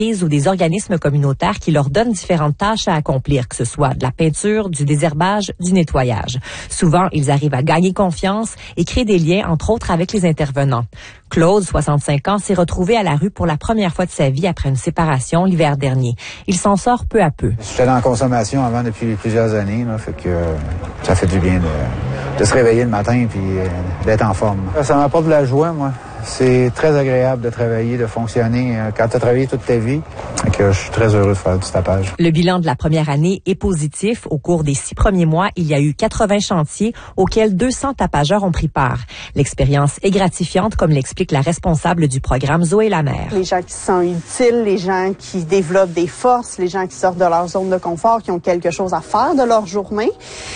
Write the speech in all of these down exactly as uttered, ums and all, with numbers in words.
ou des organismes communautaires qui leur donnent différentes tâches à accomplir, que ce soit de la peinture, du désherbage, du nettoyage. Souvent, ils arrivent à gagner confiance et créer des liens, entre autres, avec les intervenants. Claude, soixante-cinq ans, s'est retrouvé à la rue pour la première fois de sa vie après une séparation l'hiver dernier. Il s'en sort peu à peu. J'étais dans la consommation avant depuis plusieurs années, là, fait que euh, ça fait du bien de, de se réveiller le matin et euh, d'être en forme. Ça m'apporte de la joie, moi. C'est très agréable de travailler, de fonctionner euh, quand tu as travaillé toute ta vie. Et que je suis très heureux de faire du tapage. Le bilan de la première année est positif. Au cours des six premiers mois, il y a eu quatre-vingts chantiers auxquels deux cents tapageurs ont pris part. L'expérience est gratifiante, comme l'explique la responsable du programme, Zoé Lamère. Les gens qui se sentent utiles, les gens qui développent des forces, les gens qui sortent de leur zone de confort, qui ont quelque chose à faire de leur journée.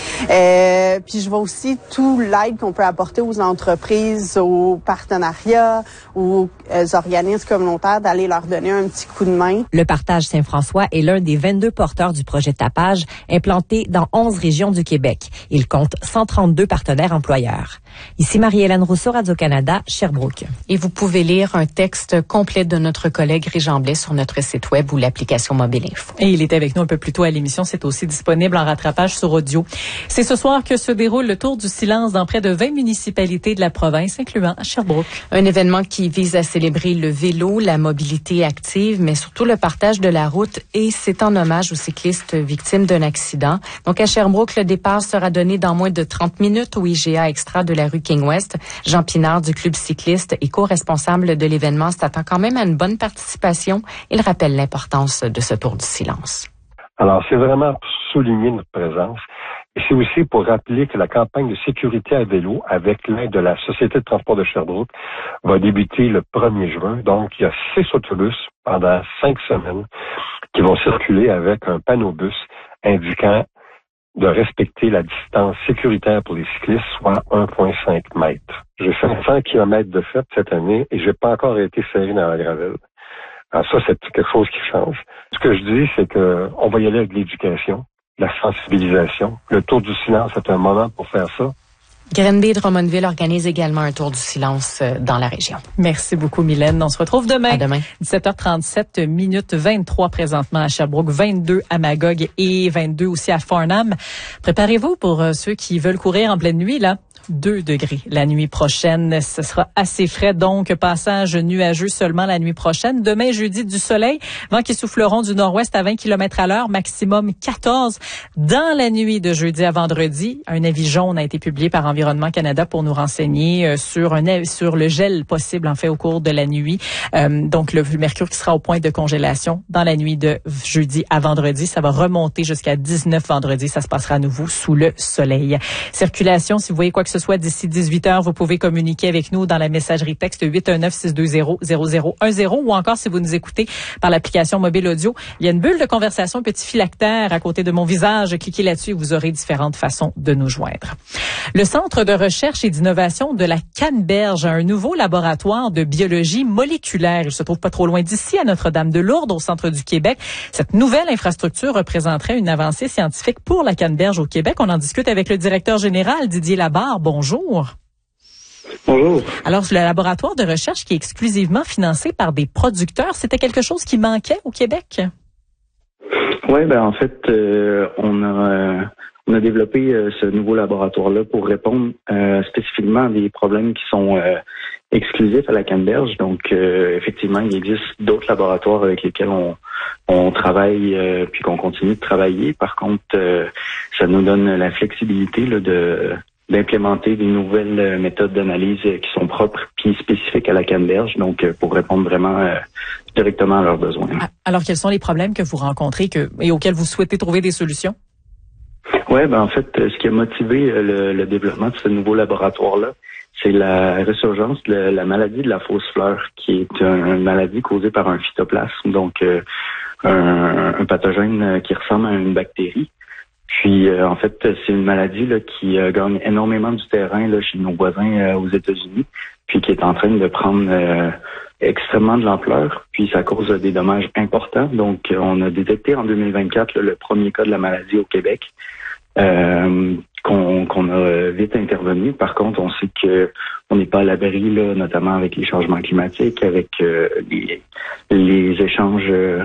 Euh, puis je vois aussi tout l'aide qu'on peut apporter aux entreprises, aux partenariats, aux euh, organismes communautaires, d'aller leur donner un petit coup de main. Le Partage Saint-François est l'un des vingt-deux porteurs du projet Tapage, implanté dans onze régions du Québec. Il compte cent trente-deux partenaires employeurs. Ici Marie-Hélène Rousseau, Radio-Canada, Sherbrooke. Et vous pouvez lire un texte complet de notre collègue Régent Blais sur notre site web ou l'application Mobile Info. Et il était avec nous un peu plus tôt à l'émission. C'est aussi disponible en rattrapage sur audio. C'est ce soir que se déroule le Tour du silence dans près de vingt municipalités de la province, incluant Sherbrooke. Un événement qui vise à célébrer le vélo, la mobilité active, mais surtout le partage de la route, et c'est en hommage aux cyclistes victimes d'un accident. Donc à Sherbrooke, le départ sera donné dans moins de trente minutes au I G A Extra de la rue King West. Jean Pinard du club cycliste et co-responsable de l'événement s'attend quand même à une bonne participation. Il rappelle l'importance de ce tour du silence. Alors, c'est vraiment pour souligner notre présence. Et c'est aussi pour rappeler que la campagne de sécurité à vélo, avec l'aide de la Société de transport de Sherbrooke, va débuter le premier juin. Donc, il y a six autobus pendant cinq semaines qui vont circuler avec un panneau bus indiquant de respecter la distance sécuritaire pour les cyclistes, soit un virgule cinq mètres. J'ai fait cent kilomètres de fête cette année et j'ai pas encore été serré dans la gravelle. Alors ça, c'est quelque chose qui change. Ce que je dis, c'est que on va y aller avec l'éducation, la sensibilisation. Le Tour du silence, c'est un moment pour faire ça. Granby et Drummondville organise également un tour du silence dans la région. Merci beaucoup, Mylène. On se retrouve demain. À demain. dix-sept heures trente-sept, minutes vingt-trois présentement à Sherbrooke, vingt-deux à Magog et vingt-deux aussi à Farnham. Préparez-vous pour ceux qui veulent courir en pleine nuit, là. deux degrés la nuit prochaine. Ce sera assez frais, donc passage nuageux seulement la nuit prochaine. Demain, jeudi, du soleil, vents qui souffleront du nord-ouest à vingt kilomètres à l'heure, maximum quatorze. Dans la nuit de jeudi à vendredi, un avis jaune a été publié par Environnement Canada pour nous renseigner sur un sur le gel possible en fait au cours de la nuit. Euh, donc le mercure qui sera au point de congélation dans la nuit de jeudi à vendredi. Ça va remonter jusqu'à dix-neuf vendredi. Ça se passera à nouveau sous le soleil. Circulation, si vous voyez quoi que ce soit d'ici dix-huit heures, vous pouvez communiquer avec nous dans la messagerie texte huit un neuf, six deux zéro, zéro zéro un zéro ou encore si vous nous écoutez par l'application mobile audio. Il y a une bulle de conversation, un petit phylactère à côté de mon visage. Cliquez là-dessus et vous aurez différentes façons de nous joindre. Le Centre de recherche et d'innovation de la Canneberge a un nouveau laboratoire de biologie moléculaire. Il se trouve pas trop loin d'ici, à Notre-Dame-de-Lourdes, au centre du Québec. Cette nouvelle infrastructure représenterait une avancée scientifique pour la Canneberge au Québec. On en discute avec le directeur général, Didier Labarre. Bonjour. Bonjour. Alors, le laboratoire de recherche qui est exclusivement financé par des producteurs, c'était quelque chose qui manquait au Québec? Oui, ben en fait, euh, on a... Euh... On a développé euh, ce nouveau laboratoire-là pour répondre euh, spécifiquement à des problèmes qui sont euh, exclusifs à la Canneberge. Donc, euh, effectivement, il existe d'autres laboratoires avec lesquels on, on travaille euh, puis qu'on continue de travailler. Par contre, euh, ça nous donne la flexibilité là, de d'implémenter des nouvelles méthodes d'analyse qui sont propres puis spécifiques à la Canneberge, donc euh, pour répondre vraiment euh, directement à leurs besoins. Alors, quels sont les problèmes que vous rencontrez que, et auxquels vous souhaitez trouver des solutions? Ouais, ben en fait, ce qui a motivé le, le développement de ce nouveau laboratoire-là, c'est la résurgence de la, la maladie de la fausse fleur, qui est une maladie causée par un phytoplasme, donc euh, un, un pathogène qui ressemble à une bactérie. Puis, euh, en fait, c'est une maladie là, qui euh, gagne énormément du terrain là, chez nos voisins euh, aux États-Unis, puis qui est en train de prendre euh, extrêmement de l'ampleur, puis ça cause euh, des dommages importants. Donc, euh, on a détecté en deux mille vingt-quatre là, le premier cas de la maladie au Québec. euh, qu'on, qu'on a vite intervenu. Par contre, on sait que on n'est pas à l'abri, là, notamment avec les changements climatiques, avec euh, les, les échanges